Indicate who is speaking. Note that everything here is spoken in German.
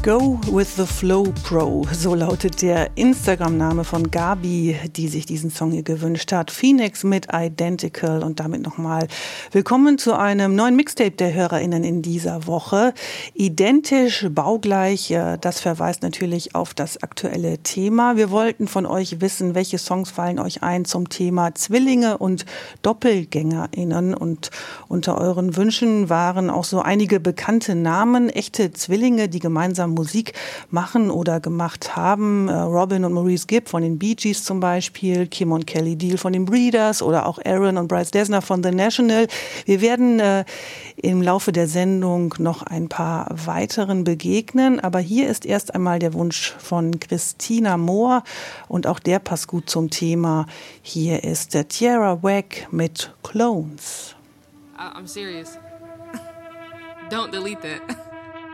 Speaker 1: Go with the Flow Pro, so lautet der Instagram-Name von Gabi, die sich diesen Song hier gewünscht hat. Phoenix mit Identical und damit nochmal willkommen zu einem neuen Mixtape der HörerInnen in dieser Woche. Identisch, baugleich, das verweist natürlich auf das aktuelle Thema. Wir wollten von euch wissen, welche Songs fallen euch ein zum Thema Zwillinge und DoppelgängerInnen, und unter euren Wünschen waren auch so einige bekannte Namen, echte Zwillinge, die gemeinsam Musik machen oder gemacht haben. Robin und Maurice Gibb von den Bee Gees zum Beispiel, Kim und Kelly Deal von den Breeders oder auch Aaron und Bryce Dessner von The National. Wir werden im Laufe der Sendung noch ein paar weiteren begegnen, aber hier ist erst einmal der Wunsch von Christina Mohr und auch der passt gut zum Thema. Hier ist der Tierra Whack mit Clones.
Speaker 2: I'm serious. Don't delete that.